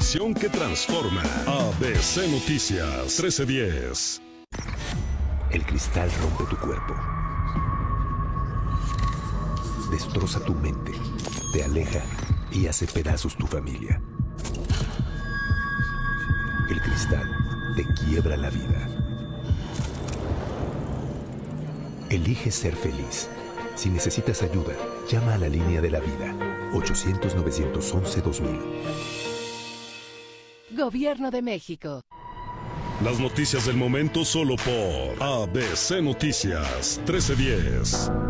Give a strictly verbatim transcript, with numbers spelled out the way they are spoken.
información que transforma. A B C Noticias trece diez. El cristal rompe tu cuerpo. Destroza tu mente. Te aleja y hace pedazos tu familia. El cristal te quiebra la vida. Elige ser feliz. Si necesitas ayuda, llama a la línea de la vida. ochocientos, novecientos once, dos mil. Gobierno de México. Las noticias del momento solo por A B C Noticias trece diez.